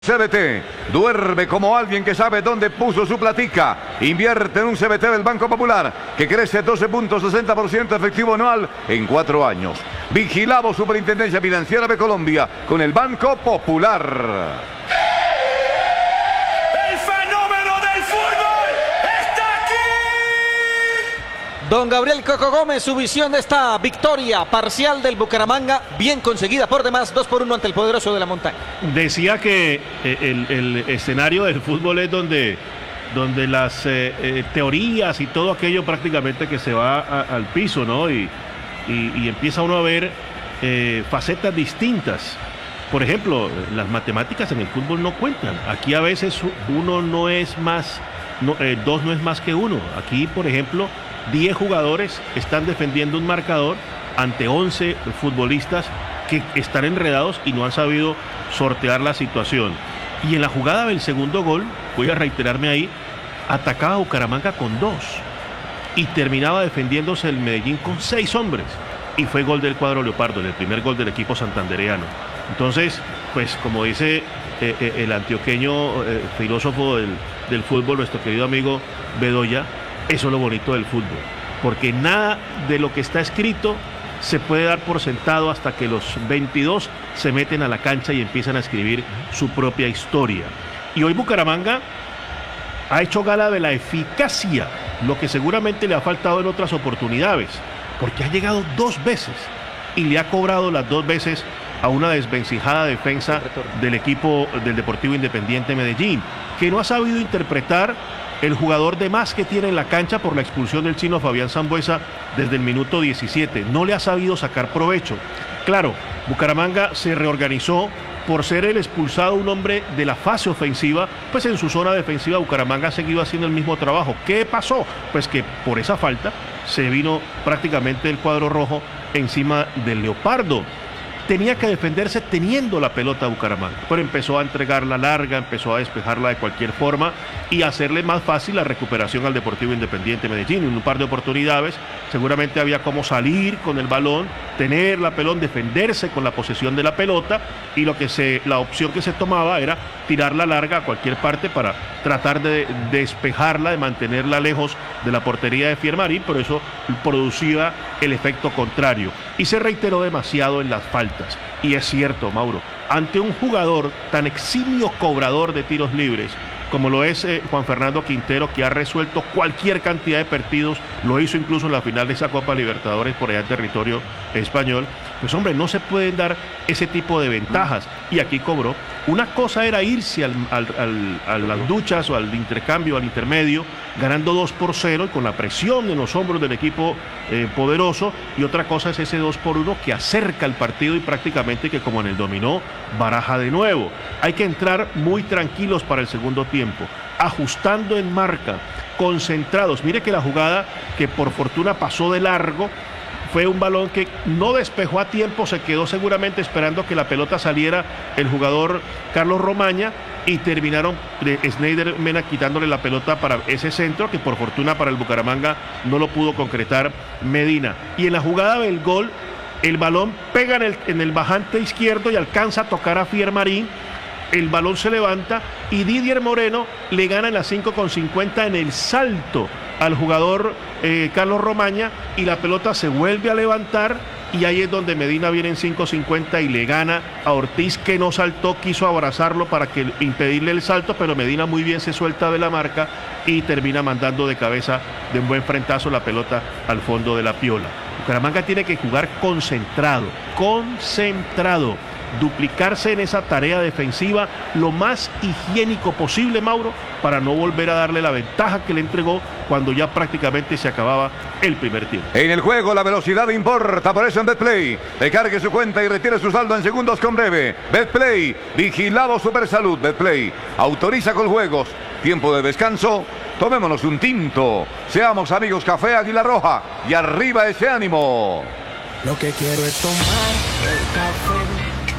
CBT, duerme como alguien que sabe dónde puso su platica. Invierte en un CBT del Banco Popular que crece 12.60% efectivo anual en 4 años. Vigilado Superintendencia Financiera de Colombia con el Banco Popular. Don Gabriel Coco Gómez, su visión de esta victoria parcial del Bucaramanga, bien conseguida por demás, 2-1 ante el poderoso de la montaña. Decía que el escenario del fútbol es donde las teorías y todo aquello prácticamente que se va al piso, ¿no? Y empieza uno a ver facetas distintas. Por ejemplo, las matemáticas en el fútbol no cuentan. Aquí a veces uno no es más, dos no es más que uno. Aquí, por ejemplo, 10 jugadores están defendiendo un marcador ante 11 futbolistas que están enredados y no han sabido sortear la situación. Y en la jugada del segundo gol, voy a reiterarme ahí, atacaba a Bucaramanga con 2 y terminaba defendiéndose el Medellín con 6 hombres. Y fue gol del cuadro Leopardo, el primer gol del equipo santandereano. Entonces, pues como dice el antioqueño filósofo del fútbol, nuestro querido amigo Bedoya, eso es lo bonito del fútbol, porque nada de lo que está escrito se puede dar por sentado hasta que los 22 se meten a la cancha y empiezan a escribir su propia historia. Y hoy Bucaramanga ha hecho gala de la eficacia, lo que seguramente le ha faltado en otras oportunidades, porque ha llegado 2 veces y le ha cobrado las 2 veces a una desvencijada defensa del equipo del Deportivo Independiente Medellín, que no ha sabido interpretar el jugador de más que tiene en la cancha por la expulsión del chino Fabián Sambueza desde el minuto 17. No le ha sabido sacar provecho. Claro, Bucaramanga se reorganizó por ser el expulsado un hombre de la fase ofensiva, pues en su zona defensiva Bucaramanga ha seguido haciendo el mismo trabajo. ¿Qué pasó? Pues que por esa falta se vino prácticamente el cuadro rojo encima del Leopardo. Tenía que defenderse teniendo la pelota Bucaramanga, pero empezó a entregarla larga, empezó a despejarla de cualquier forma y hacerle más fácil la recuperación al Deportivo Independiente Medellín. En un par de oportunidades seguramente había como salir con el balón, tener la pelota, defenderse con la posesión de la pelota, y la opción que se tomaba era tirarla larga a cualquier parte para tratar de despejarla, de mantenerla lejos de la portería de Fiermarín, pero eso producía el efecto contrario y se reiteró demasiado en las faltas. Y es cierto, Mauro, ante un jugador tan eximio cobrador de tiros libres como lo es Juan Fernando Quintero, que ha resuelto cualquier cantidad de partidos, lo hizo incluso en la final de esa Copa Libertadores por allá en territorio español, pues hombre, no se pueden dar ese tipo de ventajas, y aquí cobró. Una cosa era irse a las duchas o al intercambio, al intermedio, ganando 2-0 y con la presión en los hombros del equipo poderoso, y otra cosa es ese 2-1 que acerca el partido y prácticamente que, como en el dominó, baraja de nuevo. Hay que entrar muy tranquilos para el segundo tiempo, ajustando en marca, concentrados. Mire que la jugada, que por fortuna pasó de largo, fue un balón que no despejó a tiempo, se quedó seguramente esperando que la pelota saliera el jugador Carlos Romaña, y terminaron Snyder Mena quitándole la pelota para ese centro que por fortuna para el Bucaramanga no lo pudo concretar Medina. Y en la jugada del gol, el balón pega en el bajante izquierdo y alcanza a tocar a Fiermarín. El balón se levanta y Didier Moreno le gana en la 5.50 en el salto al jugador Carlos Romaña, y la pelota se vuelve a levantar, y ahí es donde Medina viene en 5.50 y le gana a Ortiz, que no saltó, quiso abrazarlo para impedirle el salto, pero Medina muy bien se suelta de la marca y termina mandando de cabeza de un buen frentazo la pelota al fondo de la piola. Bucaramanga tiene que jugar concentrado, duplicarse en esa tarea defensiva lo más higiénico posible, Mauro, para no volver a darle la ventaja que le entregó cuando ya prácticamente se acababa el primer tiempo. En el juego la velocidad importa, por eso en Betplay recargue su cuenta y retire su saldo en segundos con Breve. Betplay, vigilado Supersalud. Betplay autoriza con juegos. Tiempo de descanso, tomémonos un tinto, seamos amigos. Café Águila Roja, y arriba ese ánimo. Lo que quiero es tomar el café